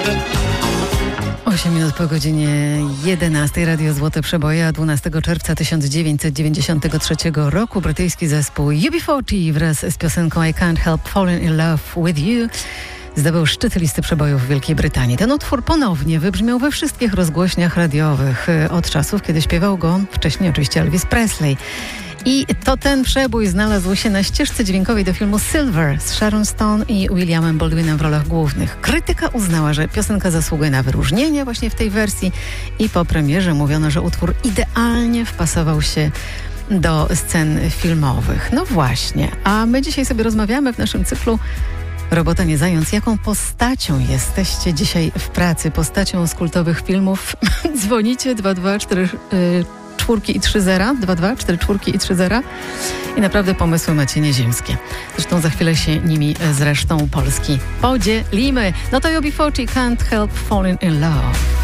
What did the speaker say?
8 minut po godzinie 11. Radio Złote Przeboje, a 12 czerwca 1993 roku brytyjski zespół UB40 wraz z piosenką I Can't Help Falling in Love with You zdobył szczyty listy przebojów w Wielkiej Brytanii. Ten utwór ponownie wybrzmiał we wszystkich rozgłośniach radiowych od czasów, kiedy śpiewał go wcześniej oczywiście Elvis Presley. I to ten przebój znalazł się na ścieżce dźwiękowej do filmu Silver z Sharon Stone i Williamem Baldwinem w rolach głównych. Krytyka uznała, że piosenka zasługuje na wyróżnienie właśnie w tej wersji i po premierze mówiono, że utwór idealnie wpasował się do scen filmowych. No właśnie, a my dzisiaj sobie rozmawiamy w naszym cyklu Robota nie zając. Jaką postacią jesteście dzisiaj w pracy? Postacią z kultowych filmów? Dzwonicie 224 i naprawdę pomysły macie nieziemskie. Zresztą za chwilę się nimi z resztą Polski podzielimy. No to UB40 Can't Help Falling in Love.